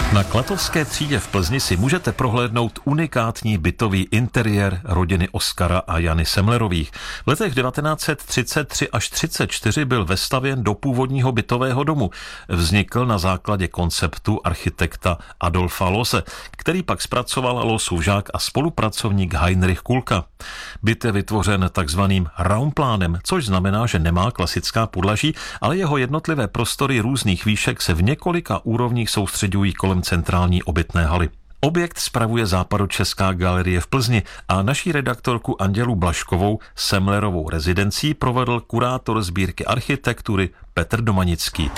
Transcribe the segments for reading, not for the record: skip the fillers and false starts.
Na Klatovské třídě v Plzni si můžete prohlédnout unikátní bytový interiér rodiny Oskara a Jany Semlerových. V letech 1933 až 1934 byl vestavěn do původního bytového domu. Vznikl na základě konceptu architekta Adolfa Loose, který pak zpracoval Loosův žák a spolupracovník Heinrich Kulka. Byt je vytvořen takzvaným raumplánem, což znamená, že nemá klasická podlaží, ale jeho jednotlivé prostory různých výšek se v několika úrovních soustředují kolem centrální obytné haly. Objekt spravuje Západočeská galerie v Plzni a naší redaktorku Andělu Blažkovou Semlerovou rezidencí provedl kurátor sbírky architektury Petr Domanický.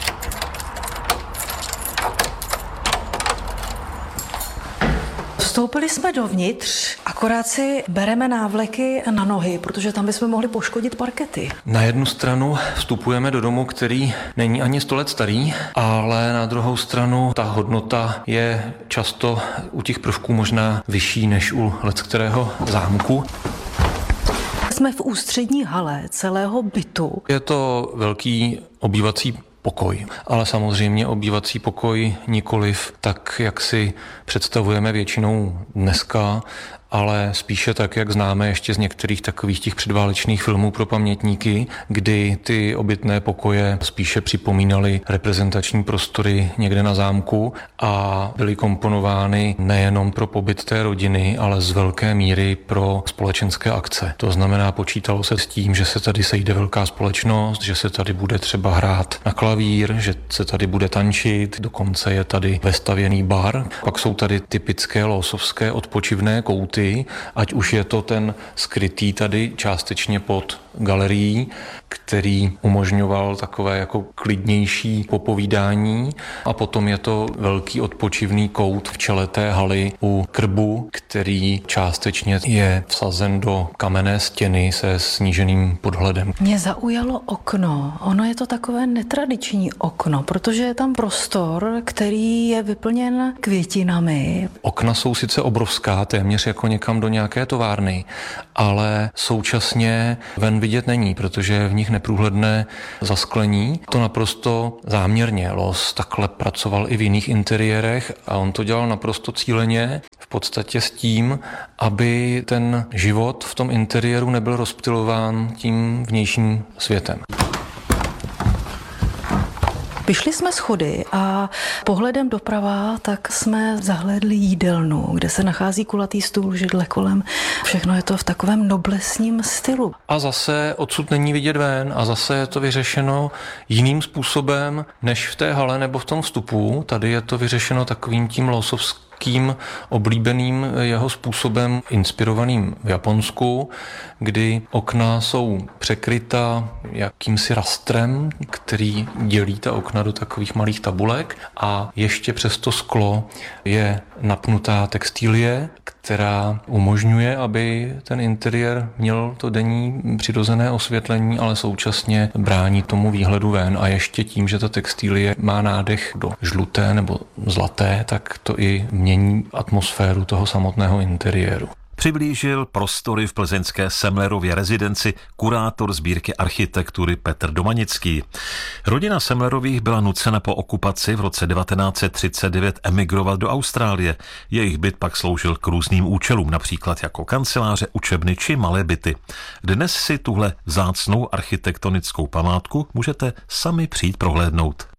Vstoupili jsme dovnitř, akorát si bereme návleky na nohy, protože tam bychom mohli poškodit parkety. Na jednu stranu vstupujeme do domu, který není ani 100 let starý, ale na druhou stranu ta hodnota je často u těch prvků možná vyšší než u leckterého zámku. Jsme v ústřední hale celého bytu. Je to velký obývací pokoj, ale samozřejmě obývací pokoj nikoliv tak, jak si představujeme většinou dneska, ale spíše tak, jak známe ještě z některých takových těch předválečných filmů pro pamětníky, kdy ty obytné pokoje spíše připomínaly reprezentační prostory někde na zámku a byly komponovány nejenom pro pobyt té rodiny, ale z velké míry pro společenské akce. To znamená, počítalo se s tím, že se tady sejde velká společnost, že se tady bude třeba hrát na klavír, že se tady bude tančit, dokonce je tady vestavěný bar. Pak jsou tady typické loosovské odpočivné kouty, ať už je to ten skrytý tady částečně pod galerií, který umožňoval takové jako klidnější popovídání, a potom je to velký odpočivný kout v čele té haly u krbu, který částečně je vsazen do kamenné stěny se sníženým podhledem. Mě zaujalo okno. Ono je to takové netradiční okno, protože je tam prostor, který je vyplněn květinami. Okna jsou sice obrovská, téměř jako někam do nějaké továrny, ale současně ven vidět není, protože je v nich neprůhledné zasklení. To naprosto záměrně. Loos takhle pracoval i v jiných interiérech a on to dělal naprosto cíleně, v podstatě s tím, aby ten život v tom interiéru nebyl rozptylován tím vnějším světem. Vyšli jsme schody a pohledem doprava tak jsme zahlédli jídelnu, kde se nachází kulatý stůl, židle kolem. Všechno je to v takovém noblesním stylu. A zase odsud není vidět ven a zase je to vyřešeno jiným způsobem než v té hale nebo v tom vstupu. Tady je to vyřešeno takovým tím loosovským oblíbeným jeho způsobem inspirovaným v Japonsku, kdy okna jsou překryta jakýmsi rastrem, který dělí ta okna do takových malých tabulek, a ještě přes to sklo je napnutá textilie, která umožňuje, aby ten interiér měl to denní přirozené osvětlení, ale současně brání tomu výhledu ven, a ještě tím, že ta textilie má nádech do žluté nebo zlaté, tak to i mění atmosféru toho samotného interiéru. Přiblížil prostory v plzeňské Semlerově rezidenci kurátor sbírky architektury Petr Domanický. Rodina Semlerových byla nucena po okupaci v roce 1939 emigrovat do Austrálie. Jejich byt pak sloužil k různým účelům, například jako kanceláře, učebny či malé byty. Dnes si tuhle vzácnou architektonickou památku můžete sami přijít prohlédnout.